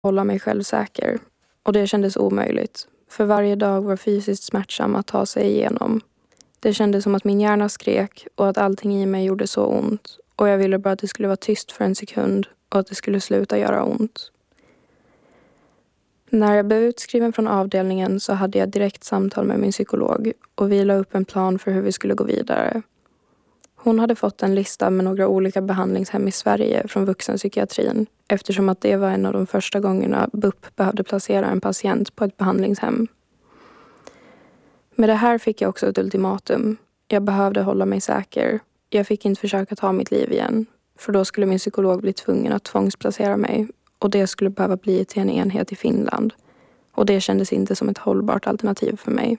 hålla mig själv säker. Och det kändes omöjligt. För varje dag var fysiskt smärtsam att ta sig igenom. Det kändes som att min hjärna skrek och att allting i mig gjorde så ont. Och jag ville bara att det skulle vara tyst för en sekund och att det skulle sluta göra ont. När jag blev utskriven från avdelningen så hade jag direkt samtal med min psykolog och vi la upp en plan för hur vi skulle gå vidare. Hon hade fått en lista med några olika behandlingshem i Sverige från vuxenpsykiatrin eftersom att det var en av de första gångerna BUP behövde placera en patient på ett behandlingshem. Med det här fick jag också ett ultimatum. Jag behövde hålla mig säker. Jag fick inte försöka ta mitt liv igen, för då skulle min psykolog bli tvungen att tvångsplacera mig och det skulle behöva bli till en enhet i Finland. Och det kändes inte som ett hållbart alternativ för mig.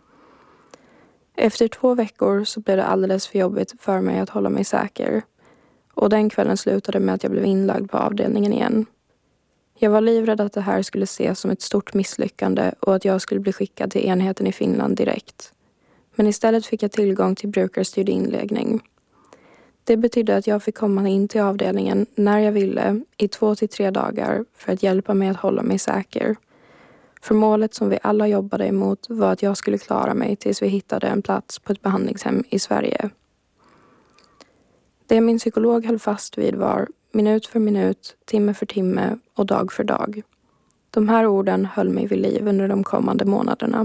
Efter 2 veckor så blev det alldeles för jobbigt för mig att hålla mig säker. Och den kvällen slutade med att jag blev inlagd på avdelningen igen. Jag var livrädd att det här skulle ses som ett stort misslyckande och att jag skulle bli skickad till enheten i Finland direkt. Men istället fick jag tillgång till brukarstyrd inläggning. Det betydde att jag fick komma in till avdelningen när jag ville i 2 till 3 dagar för att hjälpa mig att hålla mig säker. För målet som vi alla jobbade emot var att jag skulle klara mig tills vi hittade en plats på ett behandlingshem i Sverige. Det min psykolog höll fast vid var minut för minut, timme för timme och dag för dag. De här orden höll mig vid liv under de kommande månaderna.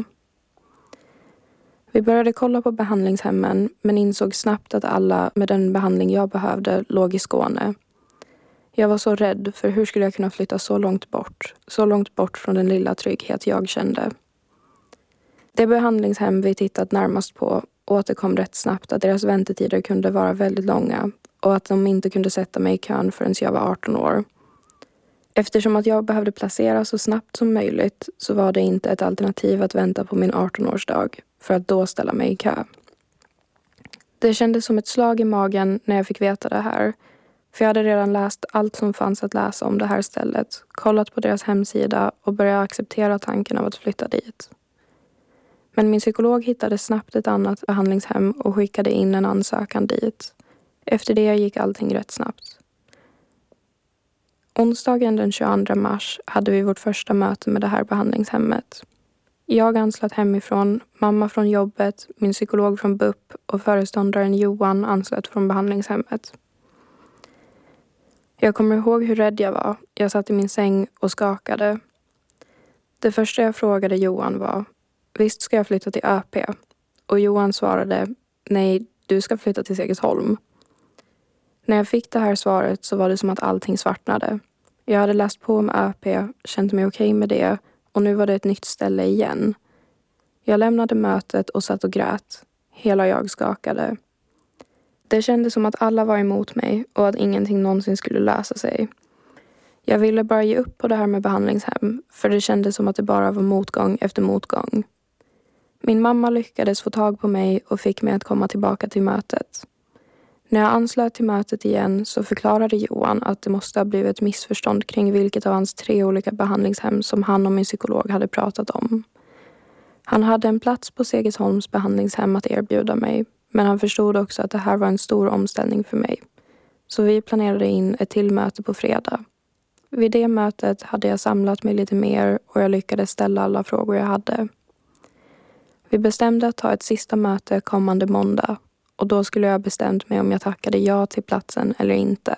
Vi började kolla på behandlingshemmen men insåg snabbt att alla med den behandling jag behövde låg i Skåne. Jag var så rädd för hur skulle jag kunna flytta så långt bort från den lilla trygghet jag kände. Det behandlingshem vi tittat närmast på återkom rätt snabbt att deras väntetider kunde vara väldigt långa och att de inte kunde sätta mig i kön förrän jag var 18 år. Eftersom att jag behövde placeras så snabbt som möjligt så var det inte ett alternativ att vänta på min 18-årsdag för att då ställa mig i kö. Det kändes som ett slag i magen när jag fick veta det här. För jag hade redan läst allt som fanns att läsa om det här stället, kollat på deras hemsida och börjat acceptera tanken av att flytta dit. Men min psykolog hittade snabbt ett annat behandlingshem och skickade in en ansökan dit. Efter det gick allting rätt snabbt. Onsdagen den 22 mars hade vi vårt första möte med det här behandlingshemmet. Jag anslöt hemifrån, mamma från jobbet, min psykolog från BUP och föreståndaren Johan anslöt från behandlingshemmet. Jag kommer ihåg hur rädd jag var. Jag satt i min säng och skakade. Det första jag frågade Johan var: visst ska jag flytta till ÖP? Och Johan svarade: nej, du ska flytta till Segelholm. När jag fick det här svaret så var det som att allting svartnade. Jag hade läst på om ÖP, känt mig okej med det och nu var det ett nytt ställe igen. Jag lämnade mötet och satt och grät. Hela jag skakade. Det kändes som att alla var emot mig och att ingenting någonsin skulle lösa sig. Jag ville bara ge upp på det här med behandlingshem för det kändes som att det bara var motgång efter motgång. Min mamma lyckades få tag på mig och fick mig att komma tillbaka till mötet. När jag anslöt till mötet igen så förklarade Johan att det måste ha blivit ett missförstånd kring vilket av hans 3 olika behandlingshem som han och min psykolog hade pratat om. Han hade en plats på Segelholms behandlingshem att erbjuda mig, men han förstod också att det här var en stor omställning för mig. Så vi planerade in ett till möte på fredag. Vid det mötet hade jag samlat mig lite mer och jag lyckades ställa alla frågor jag hade. Vi bestämde att ta ett sista möte kommande måndag och då skulle jag bestämt mig om jag tackade ja till platsen eller inte.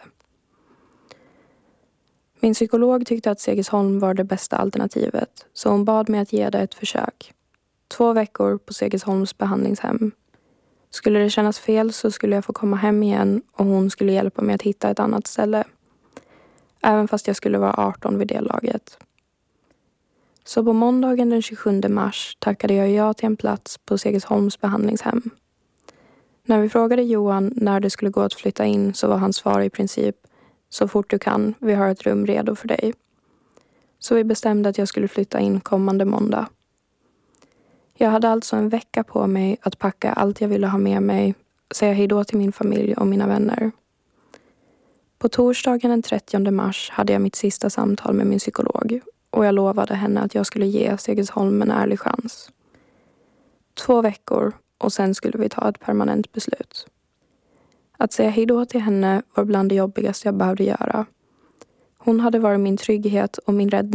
Min psykolog tyckte att Segelholm var det bästa alternativet så hon bad mig att ge det ett försök. 2 veckor på Segelholms behandlingshem. Skulle det kännas fel så skulle jag få komma hem igen och hon skulle hjälpa mig att hitta ett annat ställe. Även fast jag skulle vara 18 vid det laget. Så på måndagen den 27 mars tackade jag ja till en plats på Segelholms behandlingshem. När vi frågade Johan när det skulle gå att flytta in så var hans svar i princip: så fort du kan, vi har ett rum redo för dig. Så vi bestämde att jag skulle flytta in kommande måndag. Jag hade alltså en vecka på mig att packa allt jag ville ha med mig, säga hejdå till min familj och mina vänner. På torsdagen den 30 mars hade jag mitt sista samtal med min psykolog och jag lovade henne att jag skulle ge Segelholm en ärlig chans. 2 veckor och sen skulle vi ta ett permanent beslut. Att säga hejdå till henne var bland det jobbigaste jag behövde göra. Hon hade varit min trygghet och min räddning.